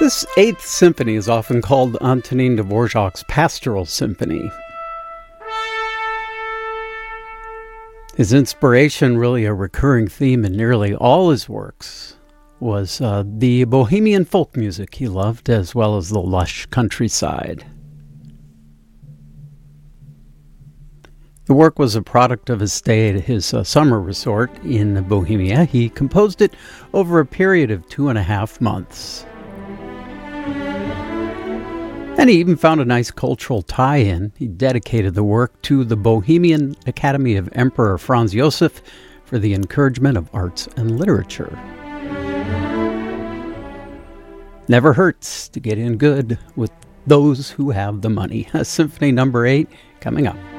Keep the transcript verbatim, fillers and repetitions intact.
This Eighth Symphony is often called Antonin Dvorak's Pastoral Symphony. His inspiration, really a recurring theme in nearly all his works, was uh, the Bohemian folk music he loved, as well as the lush countryside. The work was a product of his stay at his uh, summer resort in Bohemia. He composed it over a period of two and a half months. And he even found a nice cultural tie-in. He dedicated the work to the Bohemian Academy of Emperor Franz Josef for the encouragement of arts and literature. Never hurts to get in good with those who have the money. Symphony number eight coming up.